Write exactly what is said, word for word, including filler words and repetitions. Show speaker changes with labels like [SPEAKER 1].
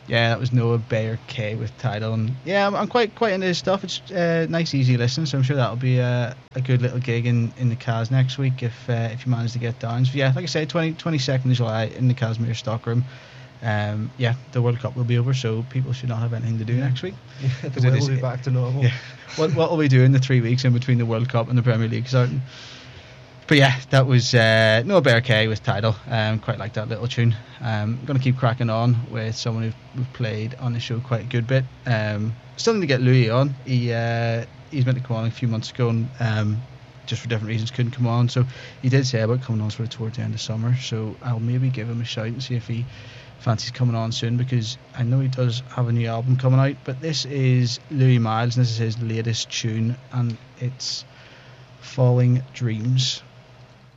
[SPEAKER 1] yeah, that was Noah Bayer K with Tidal, and yeah, I'm, I'm quite quite into his stuff. It's uh, nice, easy listen, so I'm sure that'll be a, a good little gig in, in the Cas next week if uh, if you manage to get down. So yeah, like I say, twenty, twenty-second of July in the Casimir Stockroom. Um, yeah, the World Cup will be over, so people should not have anything to do
[SPEAKER 2] yeah.
[SPEAKER 1] next week.
[SPEAKER 2] Yeah, the will will be back to normal.
[SPEAKER 1] Yeah. What what will we do in the three weeks in between the World Cup and the Premier League starting? But yeah, that was uh, Noah Bayer K with Tidal. Um, quite like that little tune. Um, I'm going to keep cracking on with someone who've, who've played on the show quite a good bit. Um, still need to get Louis on. He uh, he's meant to come on a few months ago and um, just for different reasons couldn't come on. So he did say about coming on sort of towards the end of summer. So I'll maybe give him a shout and see if he fancies coming on soon, because I know he does have a new album coming out. But this is Louis Miles and this is his latest tune, and it's Falling Dreams.